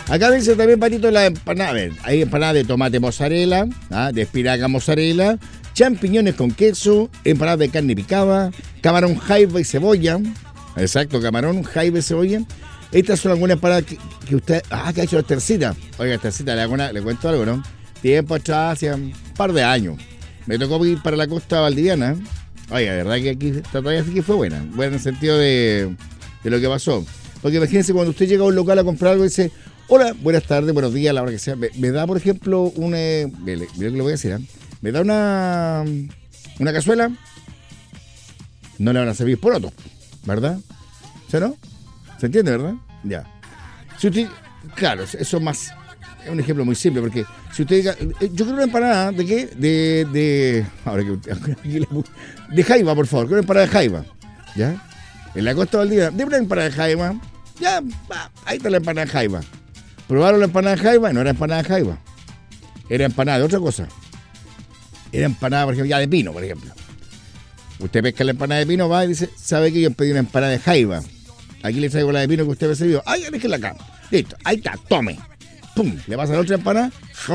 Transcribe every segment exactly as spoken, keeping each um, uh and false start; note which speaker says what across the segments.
Speaker 1: Acá me dice también, Patito, la empanada. A ver, hay empanada de tomate mozzarella, ¿ah? De espinaca mozzarella, champiñones con queso, empanada de carne picada, camarón jaiba y cebolla. Exacto, camarón, jaiba y cebolla. Estas son algunas empanadas que, que usted... Ah, que ha hecho la tercita. Oiga, tercita, le, hago una, le cuento algo, ¿no? Tiempo atrás, hace un par de años. Me tocó ir para la costa valdiviana. Oiga, de verdad que aquí esta todavía sí que fue buena. Buena en el sentido de, de lo que pasó. Porque imagínense cuando usted llega a un local a comprar algo y dice, hola, buenas tardes, buenos días, a la hora que sea. Me, me da, por ejemplo, una... Mira lo que le voy a decir, ¿eh? Me da una... Una cazuela. No le van a servir poroto, ¿verdad? ¿Sí o no? ¿Se entiende, verdad? Ya. Si usted... Claro, eso es más... Es un ejemplo muy simple, porque si usted diga... Yo quiero una empanada, ¿de qué? De... de ahora que... De jaiba, por favor. Quiero una empanada de jaiba. ¿Ya? En la costa Valdivia, de una empanada de jaiba. Ya, va, ahí está la empanada de jaiba. Probaron la empanada de jaiba, no era empanada de jaiba. Era empanada de otra cosa. Era empanada, por ejemplo, ya de pino, por ejemplo. Usted pesca la empanada de pino, va y dice, ¿sabe que yo pedí una empanada de jaiba? Aquí le traigo la de pino que usted me servido. Ay, déjela acá. Listo, ahí está, tome. Pum, le pasa la otra empanada.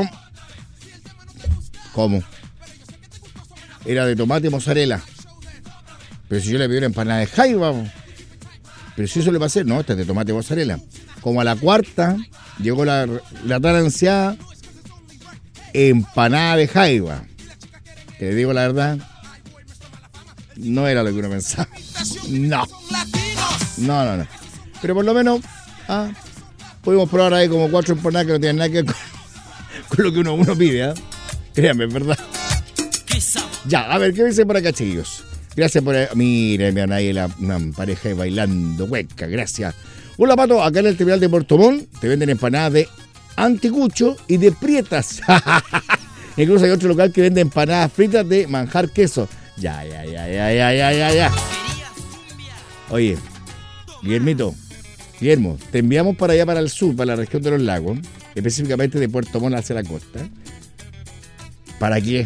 Speaker 1: ¿Cómo? Era de tomate y mozzarella. Pero si yo le pedí una empanada de jaiba, pero si eso le pasé, no, esta es de tomate y mozzarella. Como a la cuarta, llegó la, la tan ansiada empanada de jaiba. Te digo la verdad, no era lo que uno pensaba. No. No, no, no. Pero por lo menos, ah, pudimos probar ahí como cuatro empanadas que no tienen nada que ver con, con lo que uno, uno pide, ¿eh? Créanme, es verdad. Ya, a ver, ¿qué dicen por acá, chiquillos? Gracias por... Mire, vean ahí la, una pareja bailando hueca, gracias. Hola, Pato, acá en el terminal de Puerto Montt te venden empanadas de anticucho y de prietas. Incluso hay otro local que vende empanadas fritas de manjar queso. Ya, ya, ya, ya, ya, ya, ya, ya. Oye, Guillermito, Guillermo, te enviamos para allá, para el sur, para la región de los lagos, específicamente de Puerto Montt hacia la costa. ¿Para qué?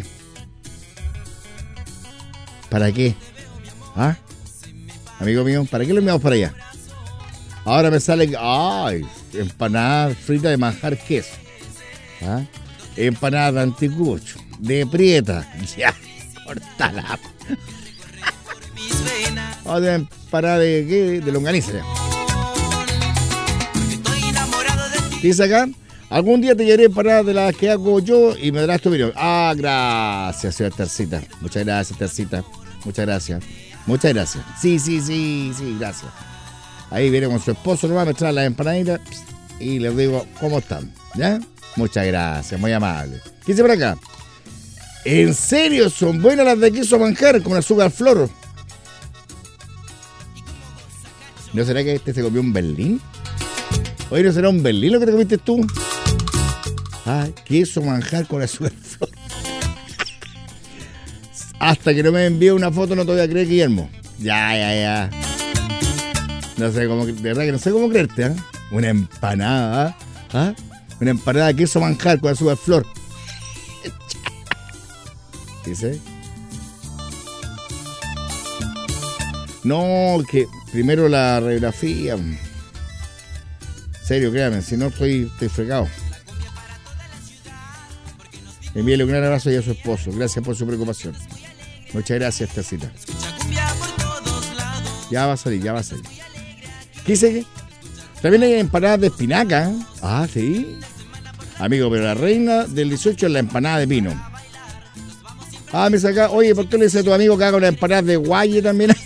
Speaker 1: ¿Para qué? ¿Ah? Amigo mío, ¿para qué lo enviamos para allá? Ahora me sale, ay, empanadas fritas de manjar queso. ¿Ah? Empanadas de anticucho, de prieta. Ya, cortala. Otra empanada de qué? De longaniza. ¿Qué dice acá? Algún día te llevaré empanadas de las que hago yo y me darás tu opinión. Ah, gracias, señora Tercita. Muchas gracias, Tercita. Muchas gracias. Muchas gracias. Sí, sí, sí, sí, gracias. Ahí viene con su esposo, nomás me trae las empanaditas y les digo cómo están. ¿Ya? Muchas gracias, muy amable. ¿Qué dice por acá? ¿En serio son buenas las de queso manjar con azúcar flor? ¿No será que este se comió un Berlín? Oye, ¿no será un Berlín lo que te comiste tú? Ah, queso manjar con azúcar flor. Hasta que no me envíe una foto no te voy a creer, Guillermo. Ya, ya, ya. No sé cómo, de verdad que no sé cómo creerte, ¿eh? Una empanada, ¿ah? Una empanada de queso manjar con azúcar flor. ¿Dice? No, que primero la radiografía. En serio, créame, si no estoy, estoy fregado. Envíale un gran abrazo y a su esposo. Gracias por su preocupación. Muchas gracias, Tercita. Ya va a salir, ya va a salir. ¿Qué dice? También hay empanadas de espinaca. Ah, sí. Amigo, pero la reina del dieciocho es la empanada de pino. Ah, me saca. Oye, ¿por qué le dice a tu amigo que haga una empanada de guaye también?